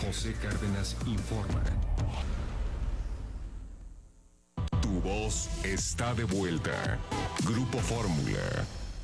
José Cárdenas informa. Tu voz está de vuelta. Grupo Fórmula.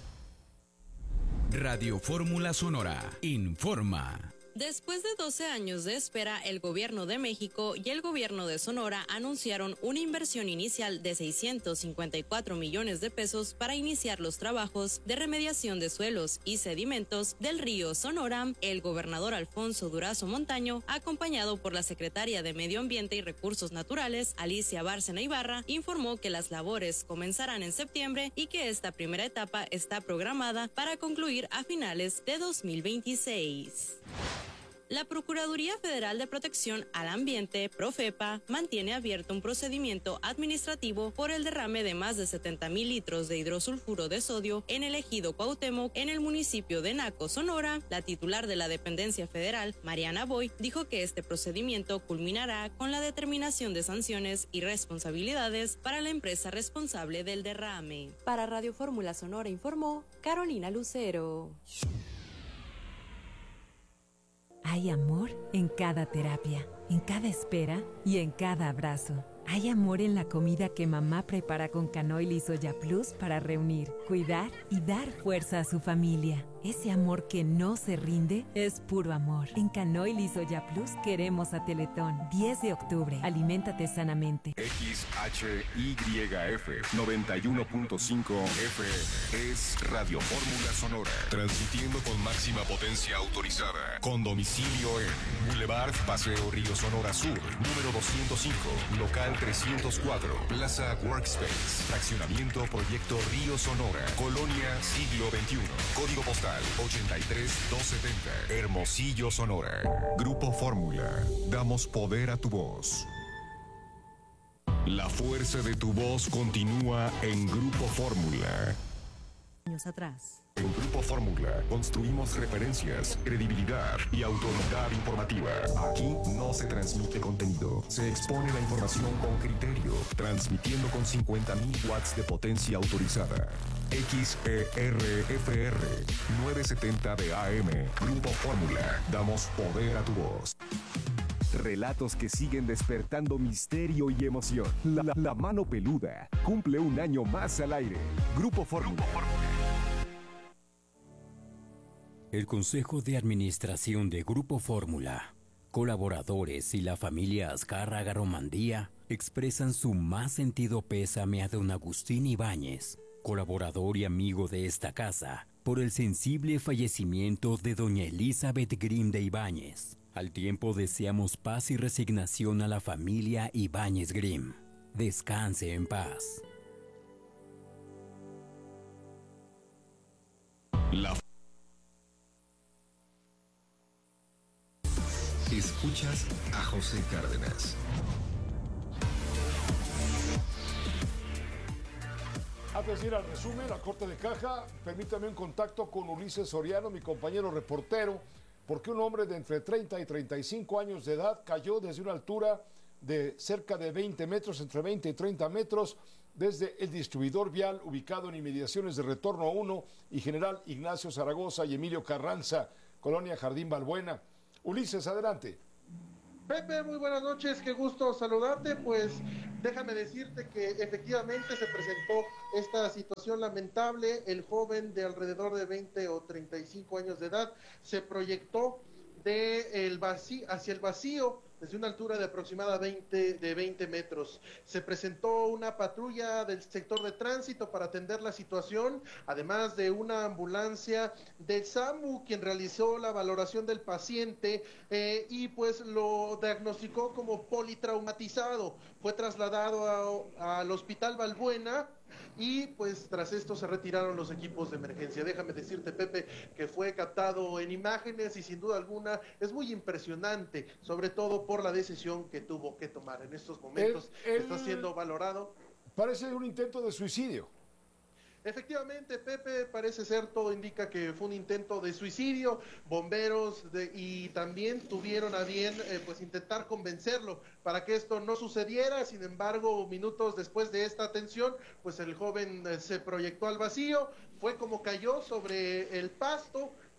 Radio Fórmula Sonora informa. Después de 12 años de espera, el Gobierno de México y el Gobierno de Sonora anunciaron una inversión inicial de 654 millones de pesos para iniciar los trabajos de remediación de suelos y sedimentos del río Sonora. El gobernador Alfonso Durazo Montaño, acompañado por la secretaria de Medio Ambiente y Recursos Naturales, Alicia Bárcena Ibarra, informó que las labores comenzarán en septiembre y que esta primera etapa está programada para concluir a finales de 2026. La Procuraduría Federal de Protección al Ambiente, Profepa, mantiene abierto un procedimiento administrativo por el derrame de más de 70,000 litros de hidrosulfuro de sodio en el ejido Cuauhtémoc, en el municipio de Naco, Sonora. La titular de la dependencia federal, Mariana Boy, dijo que este procedimiento culminará con la determinación de sanciones y responsabilidades para la empresa responsable del derrame. Para Radio Fórmula Sonora informó Carolina Lucero. Hay amor en cada terapia, en cada espera y en cada abrazo. Hay amor en la comida que mamá prepara con canoil y soya plus para reunir, cuidar y dar fuerza a su familia. Ese amor que no se rinde es puro amor. En Canoil y Soya Plus queremos a Teletón. 10 de octubre. Aliméntate sanamente. XHYF 91.5 FM es Radio Fórmula Sonora. Transmitiendo con máxima potencia autorizada. Con domicilio en Boulevard Paseo Río Sonora Sur, número 205, local 304, Plaza Workspace, Fraccionamiento Proyecto Río Sonora, Colonia Siglo XXI, Código Postal 83270, Hermosillo, Sonora. Grupo Fórmula, damos poder a tu voz. La fuerza de tu voz continúa en Grupo Fórmula. Años atrás. En Grupo Fórmula construimos referencias, credibilidad y autoridad informativa. Aquí no se transmite contenido, se expone la información con criterio, transmitiendo con 50,000 watts de potencia autorizada. XERFR 970 de AM. Grupo Fórmula, damos poder a tu voz. Relatos que siguen despertando misterio y emoción. La mano peluda cumple un año más al aire. Grupo Fórmula. El Consejo de Administración de Grupo Fórmula, colaboradores y la familia Azcárraga Romandía expresan su más sentido pésame a don Agustín Ibáñez, colaborador y amigo de esta casa, por el sensible fallecimiento de doña Elizabeth Grimm de Ibáñez. Al tiempo deseamos paz y resignación a la familia Ibáñez Grimm. Descanse en paz. Escuchas a José Cárdenas. Antes de ir al resumen, a corte de caja, permítame un contacto con Ulises Soriano, mi compañero reportero, porque un hombre de entre 30 y 35 años de edad cayó desde una altura de cerca de 20 metros, entre 20 y 30 metros, desde el distribuidor vial ubicado en inmediaciones de Retorno 1 y General Ignacio Zaragoza y Emilio Carranza, Colonia Jardín Balbuena. Ulises, adelante. Pepe, muy buenas noches, qué gusto saludarte. Pues déjame decirte que efectivamente se presentó esta situación lamentable. El joven de alrededor de 20 o 35 años de edad se proyectó hacia el vacío desde una altura de aproximadamente 20 metros. Se presentó una patrulla del sector de tránsito para atender la situación, además de una ambulancia del SAMU, quien realizó la valoración del paciente y pues lo diagnosticó como politraumatizado. Fue trasladado al Hospital Balbuena y pues tras esto se retiraron los equipos de emergencia. Déjame decirte, Pepe, que fue captado en imágenes y sin duda alguna es muy impresionante, sobre todo por la decisión que tuvo que tomar. En estos momentos está siendo valorado. Parece un intento de suicidio. Efectivamente, Pepe, parece ser, todo indica que fue un intento de suicidio. Bomberos y también tuvieron a bien pues intentar convencerlo para que esto no sucediera. Sin embargo, minutos después de esta atención, pues el joven se proyectó al vacío, fue como cayó sobre el pasto,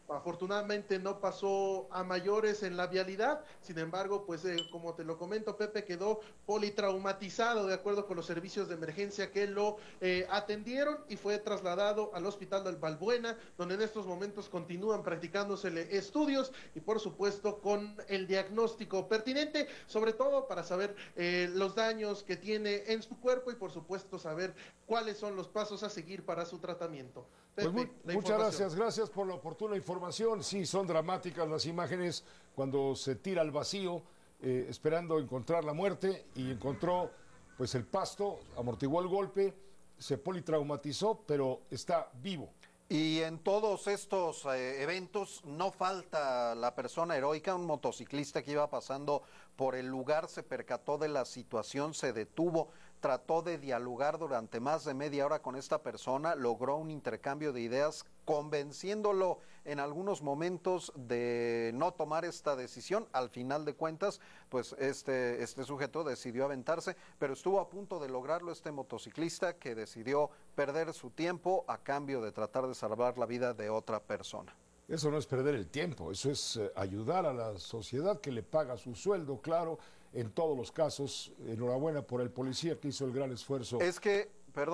Afortunadamente no pasó a mayores en la vialidad, sin embargo, pues como te lo comento, Pepe quedó politraumatizado de acuerdo con los servicios de emergencia que lo atendieron y fue trasladado al hospital del Balbuena, donde en estos momentos continúan practicándosele estudios y por supuesto con el diagnóstico pertinente, sobre todo para saber los daños que tiene en su cuerpo y por supuesto saber cuáles son los pasos a seguir para su tratamiento. Pepe, Pues muchas gracias por la oportuna información. Sí, son dramáticas las imágenes cuando se tira al vacío esperando encontrar la muerte y encontró pues el pasto, amortiguó el golpe, se politraumatizó, pero está vivo. Y en todos estos eventos no falta la persona heroica, un motociclista que iba pasando por el lugar, se percató de la situación, se detuvo, trató de dialogar durante más de media hora con esta persona, logró un intercambio de ideas, convenciéndolo en algunos momentos de no tomar esta decisión. Al final de cuentas, pues este sujeto decidió aventarse, pero estuvo a punto de lograrlo este motociclista que decidió perder su tiempo a cambio de tratar de salvar la vida de otra persona. Eso no es perder el tiempo, eso es ayudar a la sociedad que le paga su sueldo, claro, en todos los casos. Enhorabuena por el policía que hizo el gran esfuerzo. Es que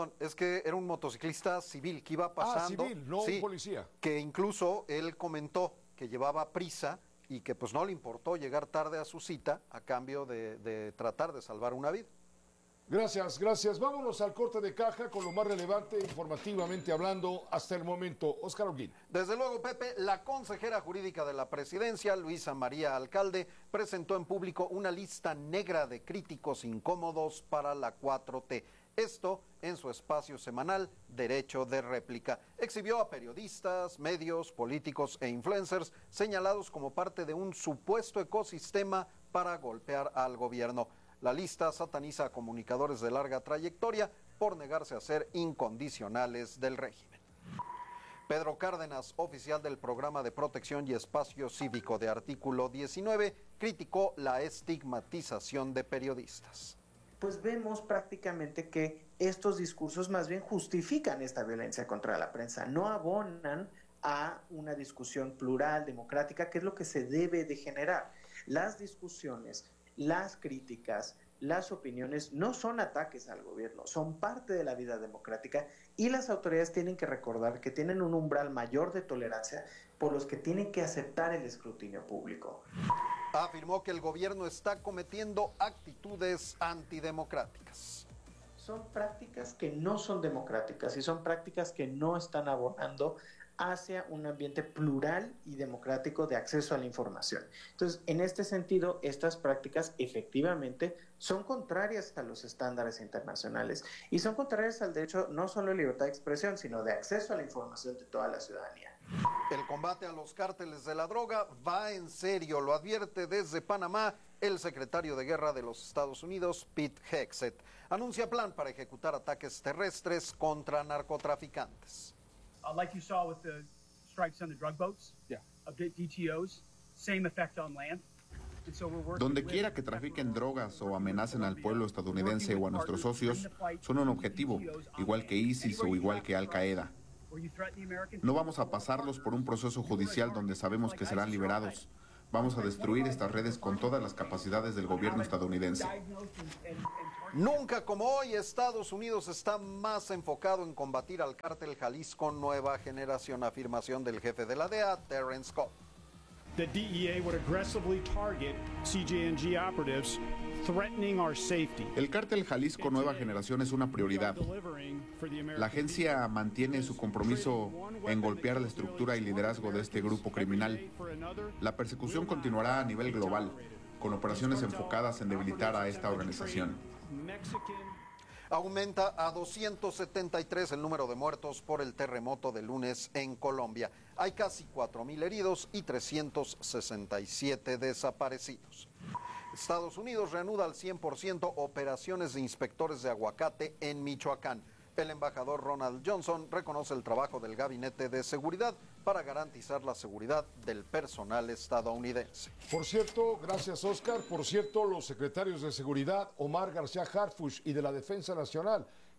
era un motociclista civil que iba pasando. Civil, no un policía. Que incluso él comentó que llevaba prisa y que pues no le importó llegar tarde a su cita a cambio de tratar de salvar una vida. Gracias. Vámonos al corte de caja con lo más relevante informativamente hablando hasta el momento. Óscar Holguín. Desde luego, Pepe, la consejera jurídica de la presidencia, Luisa María Alcalde, presentó en público una lista negra de críticos incómodos para la 4T. Esto en su espacio semanal Derecho de Réplica. Exhibió a periodistas, medios, políticos e influencers señalados como parte de un supuesto ecosistema para golpear al gobierno. La lista sataniza a comunicadores de larga trayectoria por negarse a ser incondicionales del régimen. Pedro Cárdenas, oficial del Programa de Protección y Espacio Cívico de Artículo 19, criticó la estigmatización de periodistas. Pues vemos prácticamente que estos discursos más bien justifican esta violencia contra la prensa, no abonan a una discusión plural, democrática, que es lo que se debe de generar. Las discusiones, las críticas, las opiniones no son ataques al gobierno, son parte de la vida democrática y las autoridades tienen que recordar que tienen un umbral mayor de tolerancia por los que tienen que aceptar el escrutinio público. Afirmó que el gobierno está cometiendo actitudes antidemocráticas. Son prácticas que no son democráticas y son prácticas que no están abonando hacia un ambiente plural y democrático de acceso a la información. Entonces, en este sentido, estas prácticas efectivamente son contrarias a los estándares internacionales y son contrarias al derecho no solo de libertad de expresión, sino de acceso a la información de toda la ciudadanía. El combate a los cárteles de la droga va en serio, lo advierte desde Panamá el secretario de Guerra de los Estados Unidos, Pete Hegseth. Anuncia plan para ejecutar ataques terrestres contra narcotraficantes. Like you saw with the strikes on the drug boats, DTOs, same effect on land. Donde quiera que trafiquen drogas o amenacen al pueblo estadounidense o a nuestros socios, son un objetivo, igual que ISIS o igual que Al Qaeda. No vamos a pasarlos por un proceso judicial donde sabemos que serán liberados. Vamos a destruir estas redes con todas las capacidades del gobierno estadounidense. Nunca como hoy, Estados Unidos está más enfocado en combatir al cártel Jalisco Nueva Generación, afirmación del jefe de la DEA, Terrence Scott. The DEA would aggressively target CJNG operatives, threatening our safety. El cártel Jalisco Nueva Generación es una prioridad. La agencia mantiene su compromiso en golpear la estructura y liderazgo de este grupo criminal. La persecución continuará a nivel global, con operaciones enfocadas en debilitar a esta organización. Aumenta a 273 el número de muertos por el terremoto de lunes en Colombia. Hay casi 4,000 heridos y 367 desaparecidos. Estados Unidos reanuda al 100% operaciones de inspectores de aguacate en Michoacán. El embajador Ronald Johnson reconoce el trabajo del Gabinete de Seguridad para garantizar la seguridad del personal estadounidense. Por cierto, gracias Oscar, los secretarios de Seguridad, Omar García Harfuch y de la Defensa Nacional,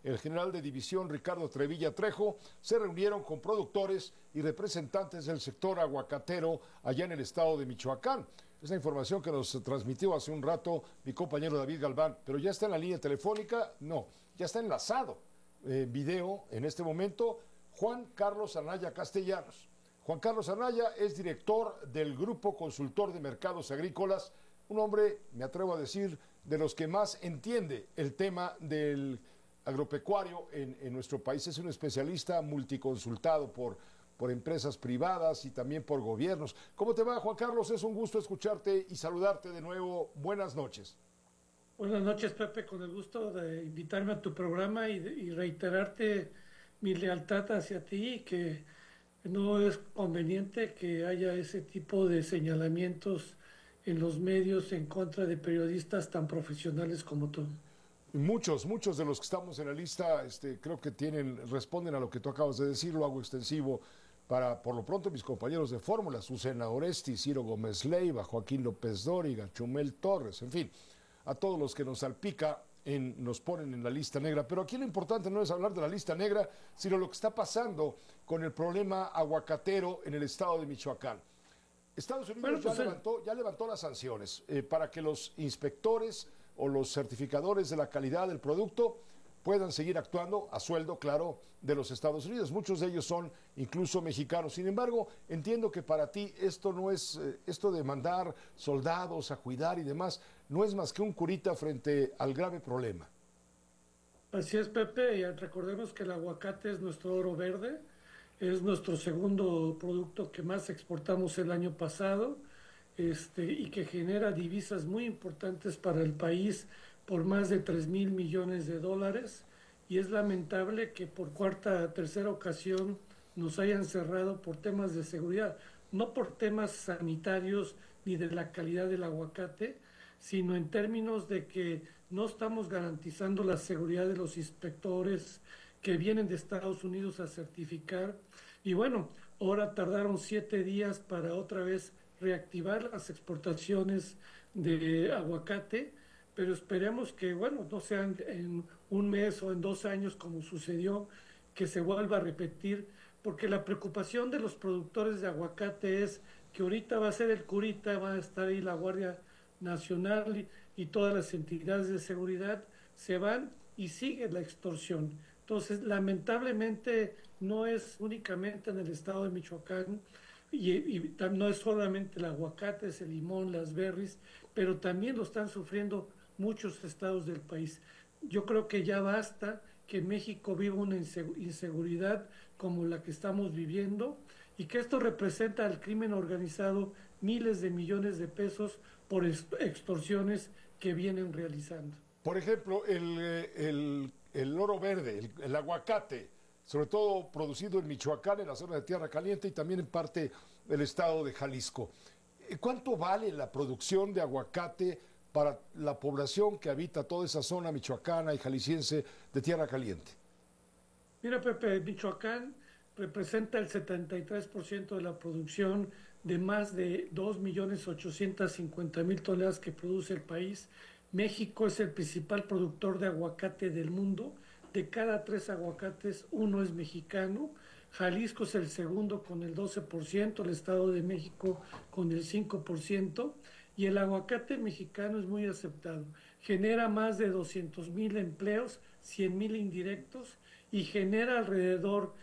el general de división Ricardo Trevilla Trejo, se reunieron con productores y representantes del sector aguacatero allá en el estado de Michoacán. Esa información que nos transmitió hace un rato mi compañero David Galván, pero ya está en la línea telefónica, no, ya está enlazado en video en este momento Juan Carlos Anaya Castellanos. Juan Carlos Anaya es director del Grupo Consultor de Mercados Agrícolas, un hombre, me atrevo a decir, de los que más entiende el tema del agropecuario en nuestro país. Es un especialista multiconsultado por empresas privadas y también por gobiernos. ¿Cómo te va, Juan Carlos? Es un gusto escucharte y saludarte de nuevo. Buenas noches. Buenas noches, Pepe, con el gusto de invitarme a tu programa y reiterarte mi lealtad hacia ti, que no es conveniente que haya ese tipo de señalamientos en los medios en contra de periodistas tan profesionales como tú. Muchos de los que estamos en la lista creo que responden a lo que tú acabas de decir, lo hago extensivo para, por lo pronto, mis compañeros de fórmula, Susana Oresti, Ciro Gómez Leiva, Joaquín López Dóriga, Chumel Torres, en fin, a todos los que nos salpica, nos ponen en la lista negra. Pero aquí lo importante no es hablar de la lista negra, sino lo que está pasando con el problema aguacatero en el estado de Michoacán. Estados Unidos ya levantó las sanciones para que los inspectores o los certificadores de la calidad del producto puedan seguir actuando a sueldo, claro, de los Estados Unidos. Muchos de ellos son incluso mexicanos. Sin embargo, entiendo que para ti esto no es, esto de mandar soldados a cuidar y demás, no es más que un curita frente al grave problema. Así es, Pepe, y recordemos que el aguacate es nuestro oro verde, es nuestro segundo producto que más exportamos el año pasado, y que genera divisas muy importantes para el país por más de 3,000 millones de dólares, y es lamentable que por tercera ocasión nos hayan cerrado por temas de seguridad, no por temas sanitarios ni de la calidad del aguacate, sino en términos de que no estamos garantizando la seguridad de los inspectores que vienen de Estados Unidos a certificar. Y bueno, ahora tardaron 7 días para otra vez reactivar las exportaciones de aguacate, pero esperemos que, bueno, no sean en un mes o en 2 años como sucedió, que se vuelva a repetir, porque la preocupación de los productores de aguacate es que ahorita va a ser el curita, va a estar ahí la Guardia Nacional y todas las entidades de seguridad, se van y sigue la extorsión. Entonces, lamentablemente, no es únicamente en el estado de Michoacán, y no es solamente el aguacate, es el limón, las berries, pero también lo están sufriendo muchos estados del país. Yo creo que ya basta que México viva una inseguridad como la que estamos viviendo, y que esto representa al crimen organizado miles de millones de pesos por extorsiones que vienen realizando. Por ejemplo, el oro verde, el aguacate, sobre todo producido en Michoacán, en la zona de Tierra Caliente y también en parte del estado de Jalisco. ¿Cuánto vale la producción de aguacate para la población que habita toda esa zona michoacana y jalisciense de Tierra Caliente? Mira, Pepe, Michoacán representa el 73% de la producción de más de 2,850,000 toneladas que produce el país. México es el principal productor de aguacate del mundo. De cada 3 aguacates, 1 es mexicano. Jalisco es el segundo con el 12%, el Estado de México con el 5%, y el aguacate mexicano es muy aceptado. Genera más de 200,000 empleos, 100,000 indirectos, y genera alrededor